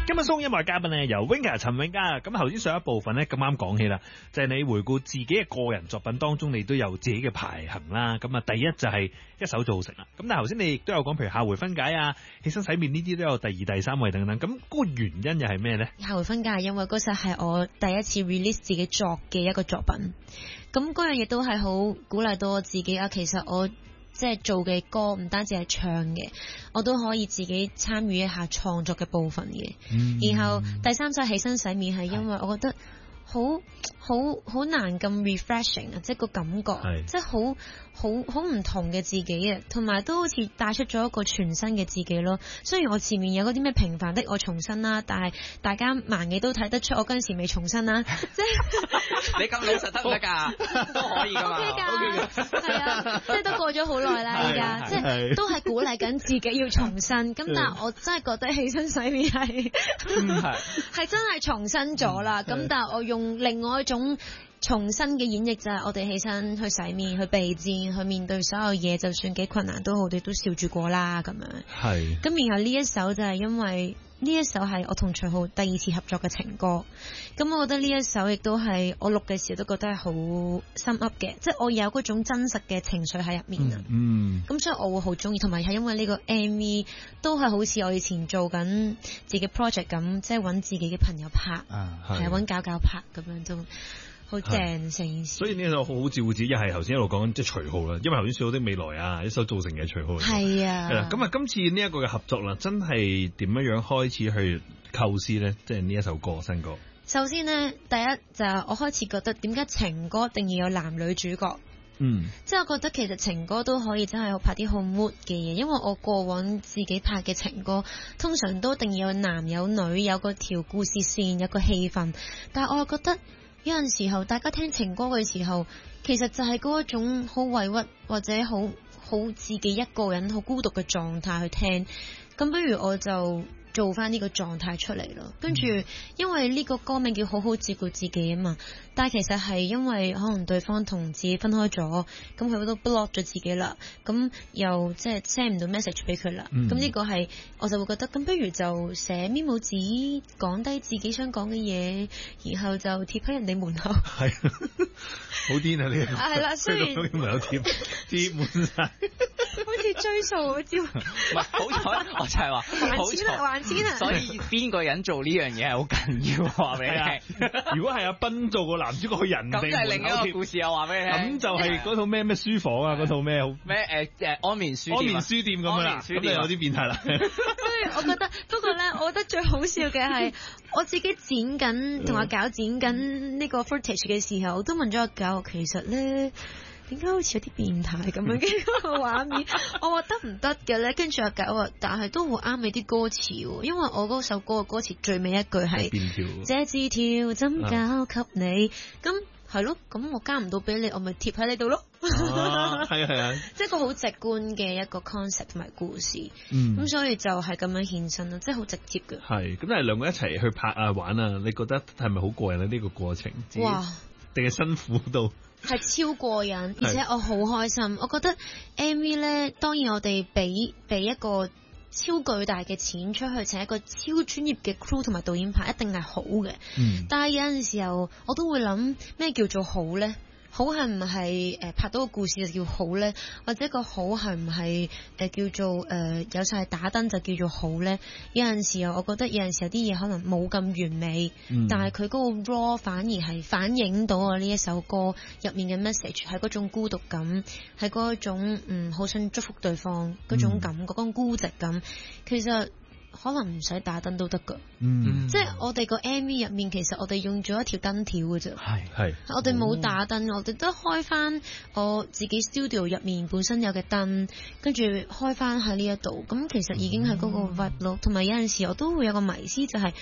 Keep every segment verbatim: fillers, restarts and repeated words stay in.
今日鬆音樂嘉賓咧由 Winka 陳永嘉。咁頭先上一部分咧咁啱講起啦，就係、是、你回顧自己嘅個人作品當中，你都有自己嘅排行啦。咁啊，第一就係一手造成啦。咁但係頭先你亦都有講，譬如下回分解啊、起身洗面呢啲都有第二、第三位等等。咁嗰個原因又係咩咧？ 下回分解係因為嗰時係我第一次 release 自己作嘅一個作品，咁嗰樣嘢都係好鼓勵到我自己啊。其實我即係做嘅歌唔單止係唱嘅，我都可以自己參與一下創作嘅部分嘅。嗯、然後第三首起身洗面係因為我覺得好好好難咁 refreshing 啊，即係個感覺，即係好好好唔同嘅自己啊，同埋都好似帶出咗一個全新嘅自己咯。雖然我前面有嗰啲咩平凡的我重生啦，但係大家盲嘅都睇得出我嗰陣時未重生啦。即係你咁老實得唔得㗎？都可以㗎嘛。 OK 㗎，係啊，即係都過咗好耐啦，而家即係都係鼓勵緊自己要重生。咁但係我真係覺得起身洗面係係真係重生咗啦。咁但係我用另外一種重新嘅演繹，就係我哋起身去洗面、去備戰、去面對所有嘢，就算幾困難都好，我哋都笑住過啦咁樣。係。咁然後呢一首就係因為呢一首係我同徐浩第二次合作嘅情歌，咁我覺得呢一首亦都係我錄嘅時候都覺得係好心噏嘅，即係我有嗰種真實嘅情緒喺入面啊。嗯。咁所以我會好中意，同埋係因為呢個 M V 都係好似我以前做緊自己 project 咁，即係揾自己嘅朋友拍，係揾搞搞拍咁樣都。好正成件事， 所以呢首好好照顧自己，一係頭先一路講緊即係徐浩啦，因為頭先說好的未來啊，一首造成嘅徐浩係啊， 係啦。咁啊，今次呢一個嘅合作啦，真係點樣樣開始去構思咧？即係呢一首歌新歌。 首先呢，第一就係我開始覺得點解情歌一定要有男女主角？嗯，即係我覺得其實情歌都可以真係好拍啲好 mood 嘅嘢，因為我過往自己拍嘅情歌通常都一定要有男有女，有個條故事線，有個氣氛，但係我又覺得。有陣時候，大家聽情歌嘅時候，其實就係嗰一種好委屈或者好好自己一個人好孤獨嘅狀態去聽。咁不如我就做翻呢個狀態出嚟咯。跟住，因為呢個歌名叫好好照顧自己啊嘛。但係其實係因為可能對方同自己分開咗，咁佢都 block 咗自己啦。咁又即係 send 唔到 message 俾佢啦。咁呢、嗯、個係我就會覺得，咁不如就寫 memo 紙，講低自己想講嘅嘢，然後就貼喺人哋門口。係， 好癲啊！呢個係啦，雖然門口貼貼滿晒， 好似追數嗰招。 唔係好彩，我就係話還錢啊，還錢啊！ 所以邊個人做呢樣嘢係好緊要，話俾你聽。如果係阿斌做個男主角去人哋，咁就係另一個故事啊！話俾你聽。咁就係嗰套咩咩書房啊，嗰套咩咩誒誒安眠書店安眠書店咁樣啦，咁就有啲變態啦。 我覺得不過咧，我覺得最好笑嘅係我自己剪緊同阿搞剪緊呢個 footage 嘅時候，我都問咗阿搞，其實咧點解好似有啲變態咁樣嘅個畫面？我話得唔得嘅咧？跟住阿搞話，但係都好啱你啲歌詞喎，因為我嗰首歌嘅歌詞最尾一句係這字條怎交給你咁。係咯，咁我加唔到俾你，我咪貼喺你度咯。係啊係啊， 即係一個好直觀嘅一個 concept 同埋故事。嗯，咁所以就係咁樣獻身啦，即係好直接嘅。係，咁但係兩個一齊去拍啊玩啊，你覺得係咪好過癮咧？呢、這個過程，哇，定係辛苦到？係超過癮，而且我好開心。我覺得 M V 咧，當然我哋俾俾一個超巨大嘅錢出去請一個超專業嘅 crew 同埋導演拍，一定係好嘅。嗯，但係有陣時候我都會諗咩叫做好呢？好係唔係誒拍到個故事就叫好呢？或者個好係唔係誒叫做誒、呃、有晒打燈就叫做好呢？有陣時候我覺得有陣時候啲嘢可能冇咁完美，嗯、但係佢嗰個 raw 反而係反映到我呢一首歌入面嘅 message 係嗰種孤獨感，係嗰種嗯好想祝福對方嗰種感覺，嗰、嗯、種孤寂感，其實。可能唔使打燈都得噶，嗯，即係我哋個 M V 入面，其實我哋用咗一條燈條嘅啫，係係，我哋冇打燈，哦、我哋都開翻我自己 studio 入面本身有嘅燈，跟住開翻喺呢一度，咁其實已經係嗰個 vibe 咯。同埋有陣時我都會有個迷思，就係、是、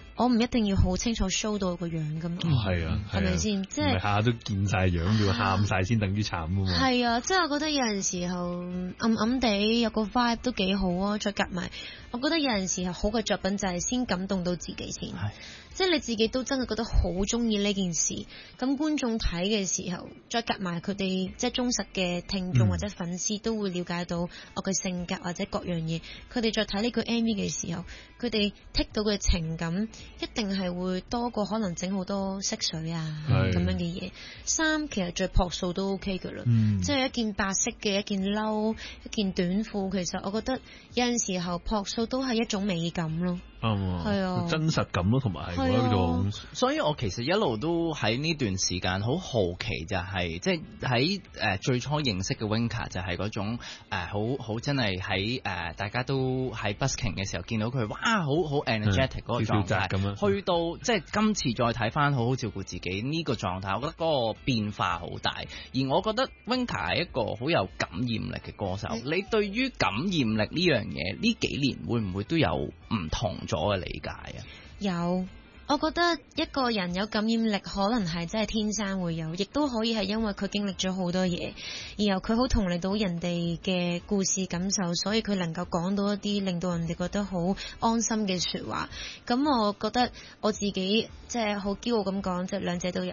我唔一定要好清楚 show 到個樣噶嘛。 係啊， 係咪先？即係下下都見晒樣，要喊晒先等於慘啊嘛。 係啊，即係我覺得有陣時候暗暗地有個 vibe 都幾好啊，再夾埋，我覺得有陣時候好嘅作品就係先感動到自己先。即係你自己都真係覺得好中意呢件事，咁觀眾睇嘅時候，再夾埋佢哋即係忠實嘅聽眾或者粉絲、嗯、都會了解到我嘅性格或者各樣嘢，佢哋再睇呢個 M V 嘅時候，佢哋剔到嘅情感一定係會多過可能整好多色水啊咁樣嘅嘢。衫其實着樸素都 OK 噶啦，嗯、即係一件白色嘅一件褸，一件短褲，其實我覺得有陣時候樸素都係一種美感咯。 啱啊，係啊，真實感咯，同埋係嗰種。 所以我其實一路都喺呢段時間好好奇、就係，就係即係喺誒最初認識嘅 Winka 就係嗰種誒好好真係喺誒大家都喺 busking 嘅時候見到佢，哇好好 energetic 嗰個狀態咁樣。去到即係今次再睇翻好好照顧自己呢個狀態，我覺得嗰個變化好大。而我覺得 Winka 係一個好有感染力嘅歌手。你對於感染力呢樣嘢呢幾年會唔會都有唔同咗嘅理解啊？ 有，我覺得一個人有感染力，可能係真係天生會有，亦都可以係因為佢經歷咗好多嘢，然後佢好同理到人哋嘅故事感受，所以佢能夠講到一啲令到人哋覺得好安心嘅說話。咁我覺得我自己即係好驕傲咁講，即係兩者都有。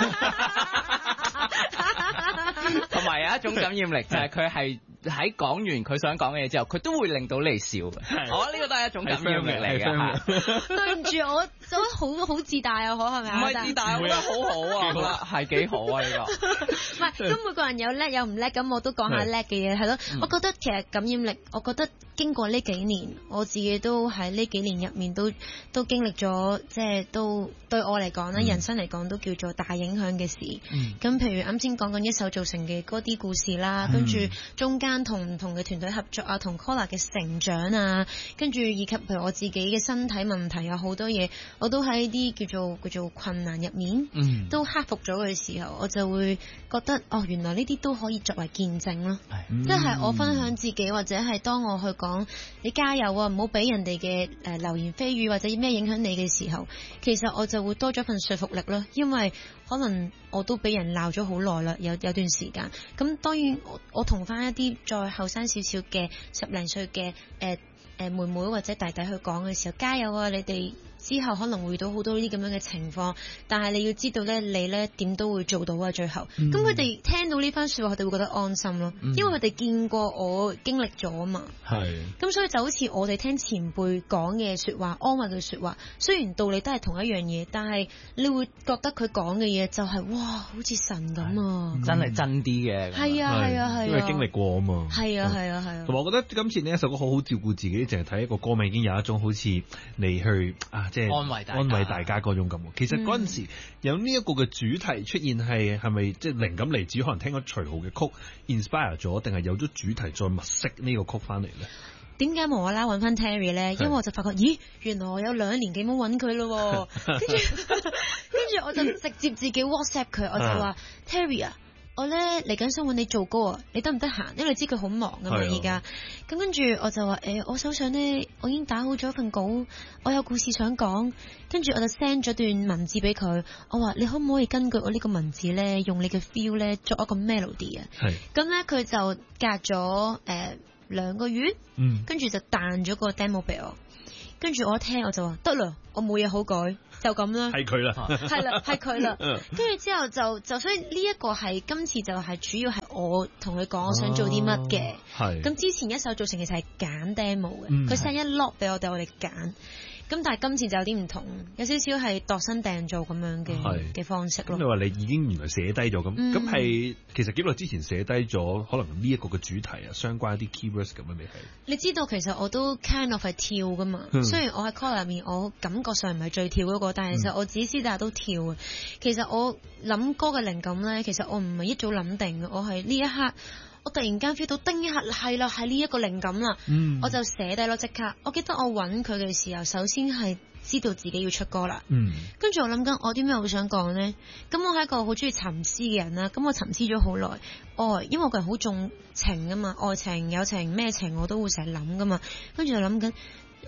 同埋有一種感染力就係佢係喺講完佢想講嘅嘢之後，佢都會令到你笑嘅。我覺得呢個都係一種感染力嚟嘅。對唔住，我覺得好好自大啊，可係咪啊？唔係自大，我覺得好好啊，係幾好啊呢個。唔係，咁每個人有叻有唔叻，咁我都講下叻嘅嘢係咯。我覺得其實感染力，我覺得經過呢幾年，我自己都喺呢幾年入面都都經歷咗，即係都對我嚟講咧，人生嚟講都叫做大影響嘅事。咁譬如啱先講緊一手造成嘅嗰啲故事啦，跟住中間同唔同嘅團隊合作啊，同 Collar 嘅成長啊，跟住以及譬如我自己嘅身體問題有好多嘢，我都喺啲叫做叫做困難入面，嗯、都克服咗嘅時候，我就會覺得哦，原來呢啲都可以作為見證咯。即係、嗯、我分享自己，或者係當我去講你加油啊，唔好俾人哋嘅誒流言蜚語或者咩影響你嘅時候，其實我就會多咗份說服力咯，因為可能我都俾人鬧咗好耐啦，有有段時間。咁當然我我同翻一啲再後生少少嘅十零歲嘅誒誒妹妹或者弟弟去講嘅時候，加油啊！你哋之後可能會遇到好多呢啲咁樣嘅情況，但係你要知道咧，你咧點都會做到啊！最後，咁佢哋聽到呢番說話，佢哋會覺得安心咯，嗯、因為佢哋見過我經歷咗啊嘛。係。咁所以就好似我哋聽前輩講嘅說話，安慰嘅說話，雖然道理都係同一樣嘢，但係你會覺得佢講嘅嘢就係、是、哇，好似神咁啊！ 真係真啲嘅。 係啊係啊係啊， 因為經歷過啊嘛。 係啊係啊係啊。 同埋我覺得今次呢一首歌好好照顧自己，淨係睇一個歌名已經有一種好似嚟去啊。即係安慰大家， 安慰大家嗰種感覺。其實嗰陣時有呢一個嘅主題出現，係係咪即係靈感嚟自可能聽咗徐浩嘅曲 inspire 咗，定係有咗主題再物色呢個曲翻嚟咧？ 點解無啦啦揾翻 Terry 咧？因為我就發覺，咦，原來我有兩年幾冇揾佢咯。跟住跟住我就直接自己 WhatsApp 佢，我就話 Terry 啊。我咧嚟緊想揾你做歌啊，你得唔得閒？因為你知佢好忙噶嘛，而家咁跟住我就話誒、欸，我手上咧我已經打好咗份稿，我有故事想講，跟住我就 send 咗段文字俾佢，我話你可唔可以根據我呢個文字咧，用你嘅 feel 咧作一個 melody 啊？係咁咧，佢就隔咗誒兩個月，嗯，跟住就彈咗個 demo 俾我，跟住我一聽我就話得啦，我冇嘢好改。就咁啦， 係佢啦， 係啦，係佢啦。跟住之後就就所以呢一個係今次就係主要係我同佢講我想做啲乜嘅。係咁、哦、之前一手造成其實係揀 demo 嘅，佢 send 一 lock 俾我哋我哋揀。咁但係今次就有啲唔同，有少少係度身訂造咁樣嘅嘅方式咯。咁你話你已經原來寫低咗咁，咁係、嗯、其實幾耐之前寫低咗，可能呢一個嘅主題啊，相關一啲 keywords 咁樣你係。你知道其實我都 kind of 係跳噶嘛，嗯、雖然我喺 Collar 入面，我感覺上唔係最跳嗰、嗰個，但係其實我自己私底下都跳嘅。其實我諗歌嘅靈感咧，其實我唔係一早諗定嘅，我係呢一刻。我突然間 feel 到叮一下，係啦，係呢一個靈感啦，嗯、我就寫低咯，即刻。我記得我揾佢嘅時候，首先係知道自己要出歌啦，跟住、嗯、我諗緊我啲咩好想講呢？咁我係一個好中意沉思嘅人啦，咁我沉思咗好耐，愛，因為我個人好重情噶嘛，愛情、友情咩情我都會成日諗噶嘛，跟住就諗緊。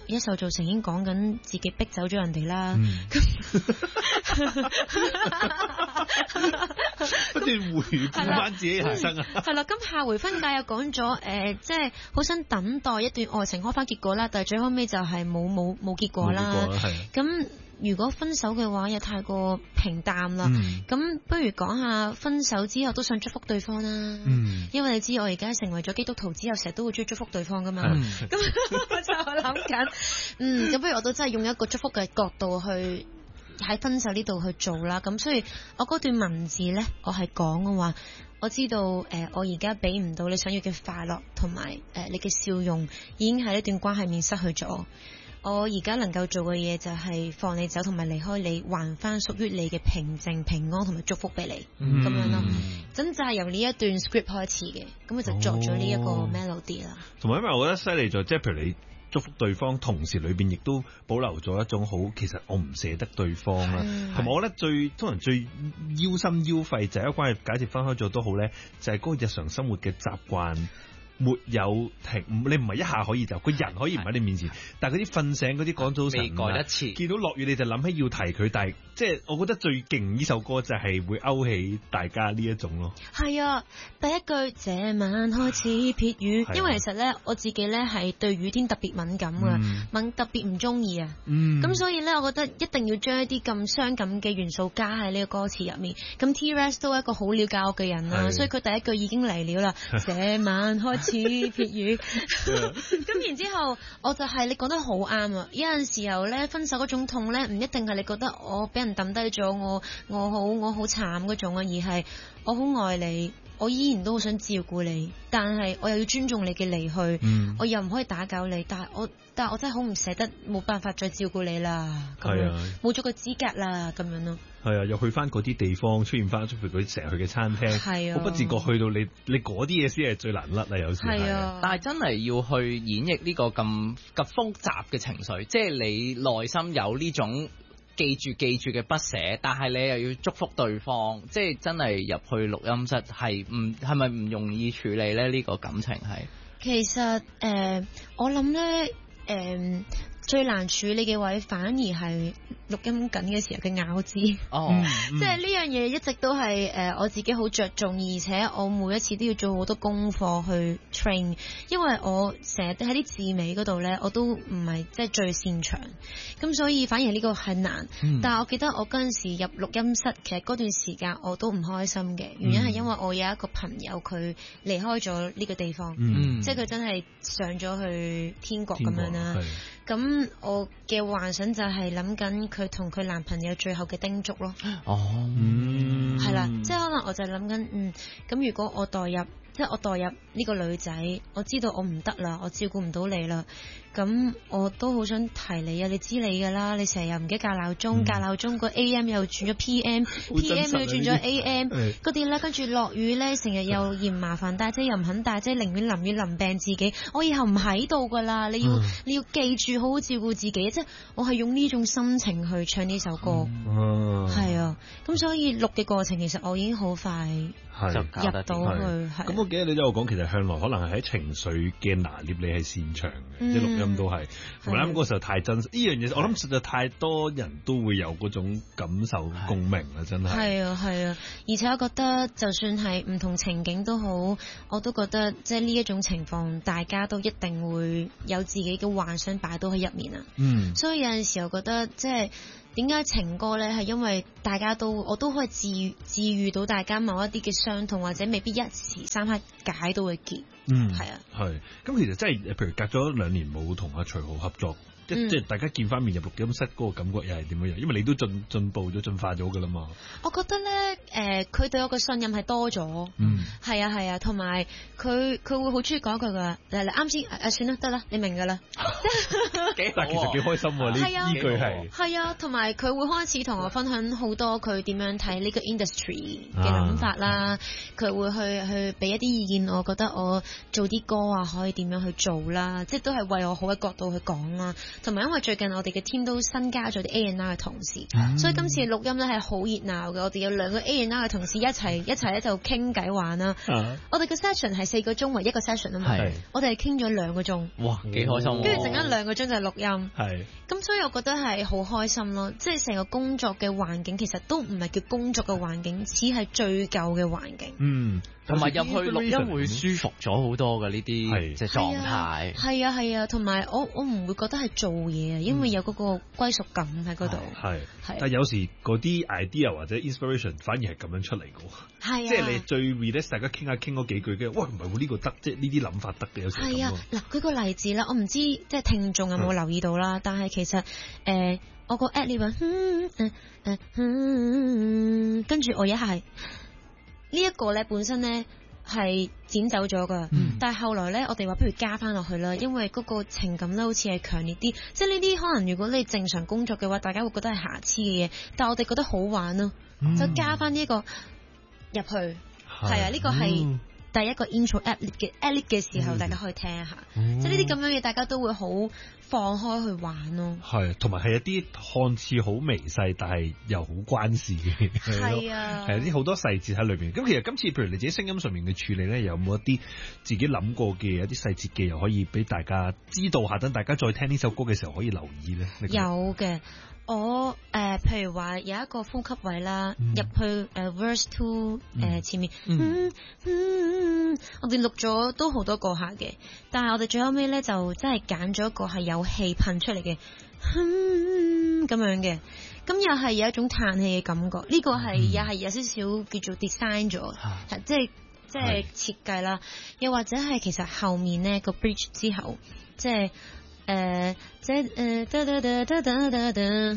一手造成已經講緊自己逼走咗人哋啦。 不斷回顧翻自己人生啊。 係啦，咁下回分界又講咗誒，即係好想等待一段愛情開花結果啦，但係最後尾就係冇冇冇結果啦。咁如果分手嘅話又太過平淡啦，咁、嗯、不如講下分手之後都想祝福對方啦。嗯、因為你知我而家成為咗基督徒之後，成日都會中意祝福對方噶嘛。咁、嗯、我就諗緊，嗯，咁不如我都真係用一個祝福嘅角度去喺分手呢度去做啦。咁所以我嗰段文字呢，我係講嘅話，我知道誒、呃，我而家俾唔到你想要嘅快樂同埋誒你嘅笑容，已經喺一段關係面失去咗。我而家能夠做嘅嘢就係放你走同埋離開你，還翻屬於你嘅平靜、平安同埋祝福俾你，咁、嗯、樣咯。咁就係由呢一段 script 開始嘅，咁我就作咗呢一個 melody 啦。 同埋因為我覺得犀利在，即係譬如你祝福對方，同時裏邊亦都保留咗一種好，其實我唔捨得對方啦。同埋我覺得最通常最腰心腰肺就係一關係，假設分開咗都好咧，就係、是、嗰個日常生活嘅習慣。沒有停，你唔係一下可以走，個人可以唔喺你面前，但係嗰啲瞓醒嗰啲講早晨，未改一次，見到落雨你就諗起要提佢，但係即係我覺得最勁呢首歌就係會勾起大家呢一種咯。 係啊，第一句這晚開始撇雨，因為其實咧我自己咧係對雨天特別敏感嘅，敏、嗯、特別唔中意啊。咁、嗯、所以咧，我覺得一定要將一啲咁傷感嘅元素加喺呢個歌詞入面。咁 T-Rex 都係一個好了解我嘅人啦，所以佢第一句已經嚟了啦。這晚開始撇雨，咁然之後我就係、是、你講得好啱啊！有陣時候咧，分手嗰種痛咧，唔一定係你覺得我俾人抌低咗，我我好我好慘嗰種啊，而係我好愛你，我依然都好想照顧你，但係我又要尊重你嘅離去，嗯、我又唔可以打攪你，但係我但係我真係好唔捨得，冇辦法再照顧你啦，咁樣冇咗個資格啦，咁樣咯。 係啊，又去翻嗰啲地方，出現翻譬如佢成日去嘅餐廳，係啊，好不自覺去到你你嗰啲嘢先係最難甩啊！有時係啊， 但係真係要去演繹呢個咁咁複雜嘅情緒，即係你內心有呢種記住記住嘅不捨，但係你又要祝福對方，即係真係入去錄音室係唔係咪唔容易處理咧？呢、呢個感情係其實誒、呃，我諗咧誒。最難處理嘅位反而係錄音緊嘅時候嘅咬字，哦，即係呢樣嘢一直都係誒、呃、我自己好着重，而且我每一次都要做好多功課去 train，因為我成日喺啲字尾嗰度咧，我都唔係即係最擅長，咁所以反而呢個係難。嗯、但係我記得我嗰陣時入錄音室，其實嗰段時間我都唔開心嘅，原因係因為我有一個朋友佢離開咗呢個地方，嗯、即係佢真係上咗去天國咁樣啦。咁我嘅幻想就係諗緊佢同佢男朋友最後嘅叮囑咯。哦，係、嗯、啦，即係可能我就諗緊，嗯，咁如果我代入，即係我代入呢個女仔，我知道我唔得啦，我照顧唔到你啦。咁我都好想提你啊！你知你噶啦，你成日又唔記得校鬧鐘，校鬧鐘個 A M 又轉咗 P M，P M 又轉咗 A M，嗰啲咧跟住落雨咧，成日又嫌麻煩帶遮又唔肯帶遮，寧願淋雨淋病自己。我以後唔喺度噶啦，你要、嗯、你要記住好好照顧自己。即係我係用呢種心情去唱呢首歌，係、嗯、啊。咁所以錄嘅過程其實我已經好快就入到去。 咁我記得你都有講，其實向來可能係喺情緒嘅拿捏你係擅長嘅，即係錄音都係。同埋啱嗰個時候太真實，呢樣嘢我諗實在太多人都會有嗰種感受共鳴啦，真係。係啊係啊，而且我覺得就算係唔同情景都好，我都覺得即係呢一種情況，大家都一定會有自己嘅幻想擺到喺入面啊。嗯，所以有陣時候覺得即係。點解情歌呢？係因為大家都我都可以治治癒到大家某一啲嘅傷痛，或者未必一時三刻解到嘅結。嗯，係啊， 係。咁其實真係，譬如隔咗兩年冇同阿徐浩合作。即係、嗯、大家見翻面入錄音室嗰個感覺又係點樣樣？因為你都進進步咗、進化咗㗎啦嘛。 我覺得咧，誒、呃，佢對我嘅信任係多咗。嗯，係啊係啊，同埋佢佢會好中意講一句㗎。嗱，啱先誒，算啦，得啦，你明㗎啦。 幾好、啊、但其實幾開心喎！呢呢句係係啊，同埋佢會開始同我分享好多佢點樣睇呢個 industry 嘅諗法啦。佢、啊、會去去俾一啲意見，我覺得我做啲歌啊可以點樣去做啦，即係都係為我好嘅角度去講啦。 同埋因為最近我哋嘅 team 都新加咗啲 A and R 嘅同事，嗯、所以今次錄音咧係好熱鬧嘅。我哋有兩個 A and R 嘅同事一齊一齊喺度傾偈玩啦。啊、我哋嘅 session 係四個鐘為一個 session 啊嘛，我哋係傾咗兩個鐘， 哇，幾開心！ 跟住陣間兩個鐘就錄音， 係咁，所以我覺得係好開心咯。即係成個工作嘅環境其實都唔係叫工作嘅環境，只係最舊嘅環境。 嗯。同埋入去錄音會舒服咗好多嘅呢啲即係狀態。 係啊係啊，同埋我我唔會覺得係做嘢啊，因為有嗰個歸屬感喺嗰度。 係係，但係有時嗰啲 idea 或者 inspiration 反而係咁樣出嚟嘅。係啊，即係你最 relax 大家傾下傾嗰幾句嘅，喂唔係喎呢個得，即係呢啲諗法得嘅有時。係啊，嗱舉個例子啦，我唔知即係聽眾有冇留意到啦，但係其實誒我個 ad 呢個跟住我一係。呢一個咧本身咧係剪走咗噶，嗯、但係後來咧我哋話不如加翻落去啦，因為嗰個情感咧好似係強烈啲，即係呢啲可能如果你正常工作嘅話，大家會覺得係瑕疵嘅嘢，但係我哋覺得好玩咯，嗯、就加翻呢一個入去，係、嗯、啊，呢、呢個係第一個 intro ad 嘅 ad 嘅時候，嗯、大家可以聽一下，嗯、即係呢啲咁樣嘢，大家都會好放開去玩咯。係，同埋係一啲看似好微細，但係又好關事嘅。係啊，係啲好多細節喺裏邊。咁其實今次譬如你自己聲音上面嘅處理咧，有冇一啲自己諗過嘅一啲細節嘅，又可以俾大家知道下，等大家再聽呢首歌嘅時候可以留意咧？有嘅。我誒、呃，譬如話有一個呼吸位啦，入、嗯、去誒、呃、verse two 誒、呃、前面，嗯嗯嗯、我哋錄咗都好多個下嘅，但係我哋最後尾咧就真係揀咗一個係有氣噴出嚟嘅，咁、嗯、樣嘅，咁又係有一種嘆氣嘅感覺，呢、這個係又係有少少叫做 design 咗，係即係即係設計啦，又或者係其實後面咧個 bridge 之後，即係。誒，即係誒，噠噠噠噠噠噠噠，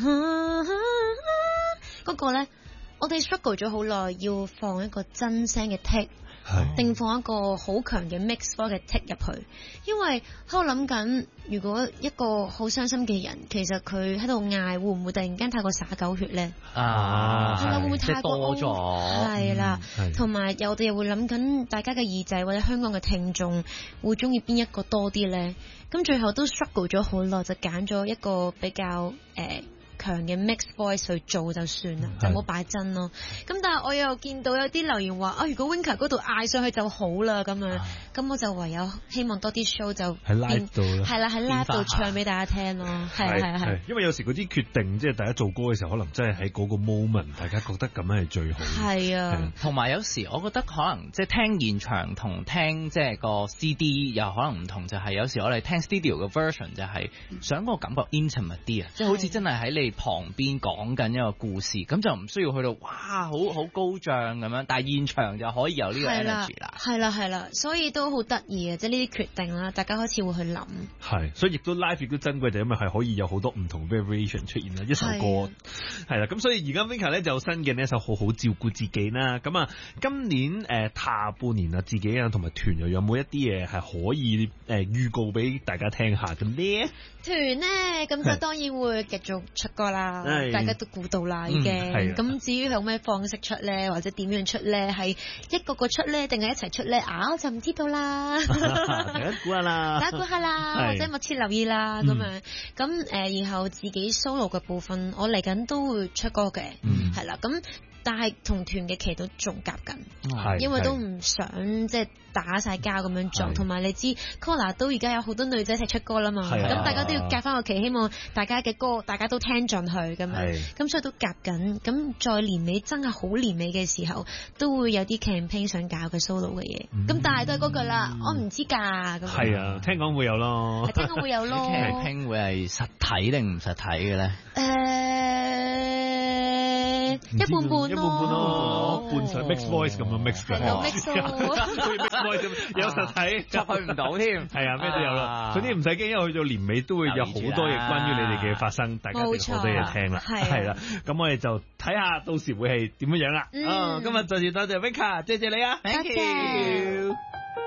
嗰個咧，我哋 struggle 咗好耐，要放一個真聲嘅 take，定放一個好強嘅 mix 嘅 take 入去，因為喺度諗緊，如果一個好傷心嘅人，其實佢喺度嗌，會唔會突然間太過灑狗血咧？啊，係啦，會唔會太過多咗？係啦，同埋又我哋又會諗緊，大家嘅耳仔或者香港嘅聽眾會中意邊一個多啲咧？咁最後都 struggle 咗好耐，就揀咗一個比較誒、呃、強嘅 mix voice 去做就算啦，就冇擺真咯。咁但係我又見到有啲留言話啊，如果 Winka 嗰度嗌上去就好啦咁樣，咁我就唯有希望多啲 show 就喺 live 度啦，係啦喺 live 度唱俾大家聽咯，係係係。因為有時嗰啲決定即係大家做歌嘅時候，可能真係喺嗰個 moment，大家覺得咁樣係最好。係啊，同埋有時我覺得可能即係聽現場同聽即係個 C D 又可能唔同，就係有時我哋聽 studio 嘅 version 就係想個感覺 intimate 啲啊，即係好似真係喺你旁邊講緊一個故事，咁就唔需要去到哇好好高漲咁樣，但係現場就可以有呢個 energy 啦。係啦係啦，所以都好得意啊！即係呢啲決定啦，大家開始會去諗。係，所以亦都 live 亦都珍貴，就因為係可以有好多唔同 variation 出現啦。一首歌係啦，咁所以而家 Winka 咧就新嘅呢一首好好照顧自己啦。咁啊，今年誒、呃、下半年啊，自己啊同埋團又有冇一啲嘢係可以誒、呃、預告俾大家聽下嘅呢？團咧咁就當然會繼續出歌啦，是大家都估到啦已經。咁、嗯、至於有咩方式出咧，或者點樣出咧，係一個個出咧，定係一齊出咧？啊，我就唔知道啦。大家估下啦，大家估下啦，或者密切留意啦咁、嗯、樣。咁誒、呃，然後自己 solo 嘅部分，我嚟緊都會出歌嘅，係啦、嗯。咁但係同團嘅期都仲夾緊，嗯、因為都唔想即係打晒交咁樣做，同埋你知 Kola 都而家有好多女仔一齊出歌啦嘛，咁、啊、大家都要夾翻個期，希望大家嘅歌大家都聽進去咁樣，咁所以都夾緊。咁在年尾真係好年尾嘅時候，都會有啲 campaign 想搞嘅 solo 嘅嘢，咁、嗯、但係都係嗰句啦，我唔知㗎。咁係啊，聽講會有咯，聽講會有咯。campaign 會係實體定唔實體嘅咧？誒、呃，一半半咯，一半半咯，半上 mix voice 咁樣 mix 嘅，係 mix voice 咁，有實體就去唔到添。係啊，咩都有啦。總之唔使驚，因為去到年尾都會有好多嘢關於你哋嘅發生，大家都好多嘢聽啦。係啦，咁我哋就睇下到時會係點樣樣啦。啊，今日再次多謝 Winka，謝謝你啊 ，thank you。